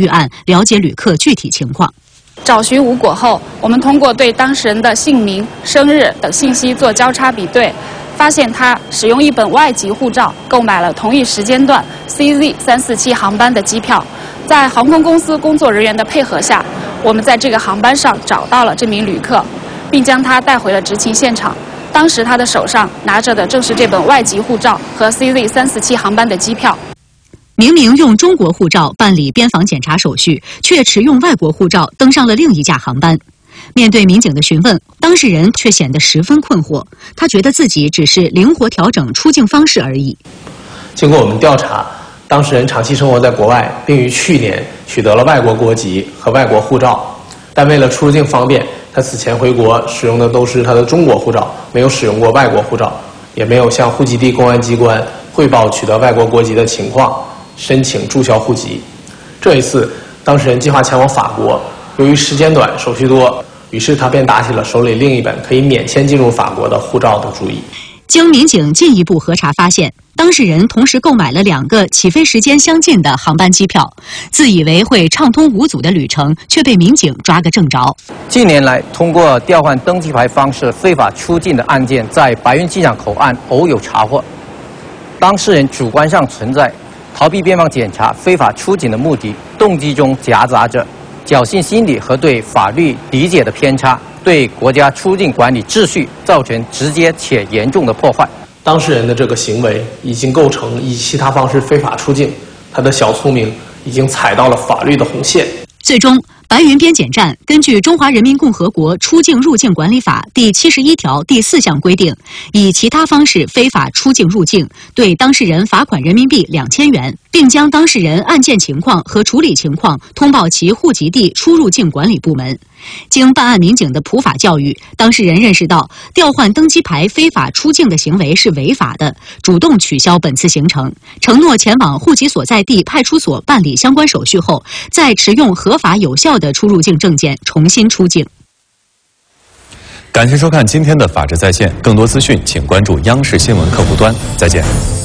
预案，了解旅客具体情况。 找寻无果后，我们通过对当事人的姓名、生日等信息做交叉比对，发现他使用一本外籍护照购买了同一时间段 CZ347航班的机票。在航空公司工作人员的配合下，我们在这个航班上找到了这名旅客，并将他带回了执勤现场。当时他的手上拿着的正是这本外籍护照和 CZ347航班的机票。 明明用中国护照办理边防检查手续，却持用外国护照登上了另一架航班。面对民警的询问，当事人却显得十分困惑。他觉得自己只是灵活调整出境方式而已。 经过我们调查，当事人长期生活在国外，并于去年取得了外国国籍和外国护照，但为了出入境方便，他此前回国使用的都是他的中国护照，没有使用过外国护照，也没有向户籍地公安机关汇报取得外国国籍的情况，申请注销户籍。这一次，当事人计划前往法国，由于时间短、手续多，于是他便打起了手里另一本可以免签进入法国的护照的主意。 经民警进一步核查发现，当事人同时购买了2个起飞时间相近的航班机票，自以为会畅通无阻的旅程，却被民警抓个正着。 近年来，通过调换登机牌方式非法出境的案件，在白云机场口岸偶有查获。当事人主观上存在逃避边防检查、非法出境的目的，动机中夹杂着侥幸心理和对法律理解的偏差，对国家出境管理秩序造成直接且严重的破坏。 当事人的这个行为已经构成以其他方式非法出境，他的小聪明已经踩到了法律的红线。 最终，白云边检站根据《中华人民共和国出境入境管理法》第71条第4项规定，以其他方式非法出境入境，对当事人罚款人民币2000元，并将当事人案件情况和处理情况通报其户籍地出入境管理部门。经办案民警的普法教育，当事人认识到调换登机牌非法出境的行为是违法的，主动取消本次行程，承诺前往户籍所在地派出所办理相关手续后，再持用合法有效的出入境证件重新出境。 感谢收看今天的法治在线，更多资讯请关注央视新闻客户端。再见。